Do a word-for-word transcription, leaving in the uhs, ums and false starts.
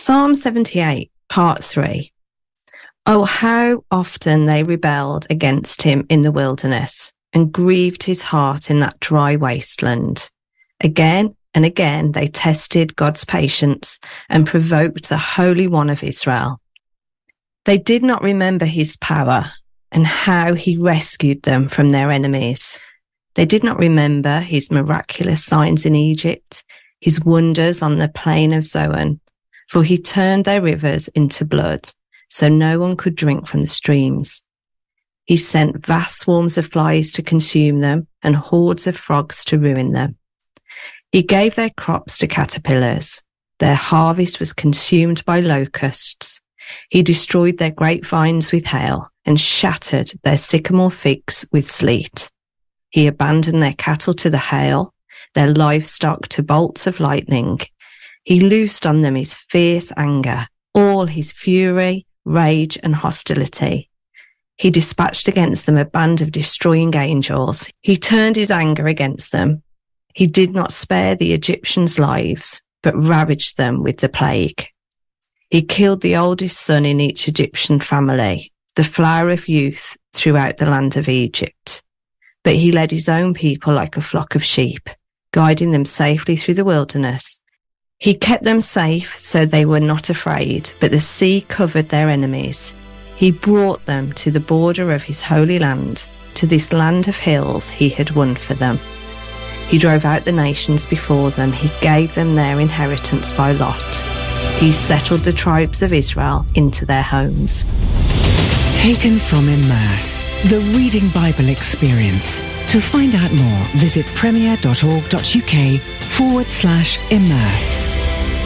Psalm seventy-eight, part three. Oh, how often they rebelled against him in the wilderness and grieved his heart in that dry wasteland. Again and again they tested God's patience and provoked the Holy One of Israel. They did not remember his power and how he rescued them from their enemies. They did not remember his miraculous signs in Egypt, his wonders on the plain of Zoan, for he turned their rivers into blood, so no one could drink from the streams. He sent vast swarms of flies to consume them and hordes of frogs to ruin them. He gave their crops to caterpillars. Their harvest was consumed by locusts. He destroyed their grapevines with hail and shattered their sycamore figs with sleet. He abandoned their cattle to the hail, their livestock to bolts of lightning. He loosed on them his fierce anger, all his fury, rage, and hostility. He dispatched against them a band of destroying angels. He turned his anger against them. He did not spare the Egyptians' lives, but ravaged them with the plague. He killed the oldest son in each Egyptian family, the flower of youth throughout the land of Egypt. But he led his own people like a flock of sheep, guiding them safely through the wilderness. He kept them safe so they were not afraid, but the sea covered their enemies. He brought them to the border of his holy land, to this land of hills he had won for them. He drove out the nations before them. He gave them their inheritance by lot. He settled the tribes of Israel into their homes. Taken from Immerse, the Reading Bible Experience. To find out more, visit premier.org.uk forward slash immerse.